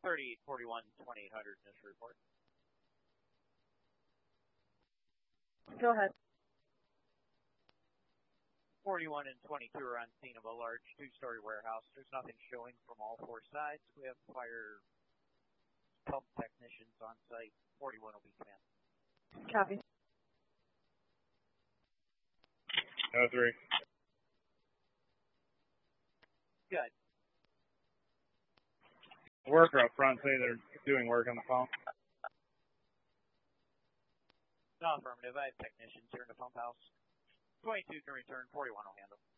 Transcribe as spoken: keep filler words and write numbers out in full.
thirty-eight forty-one, twenty-eight hundred in this report. Go ahead. forty-one and twenty-two are on scene of a large two-story warehouse. There's nothing showing from all four sides. We have fire pump technicians on site. forty-one will be command. Copy. Oh, three. Good. Worker up front say they're doing work on the pump. No, affirmative. I have technicians here in the pump house. twenty-two can return. forty-one will handle.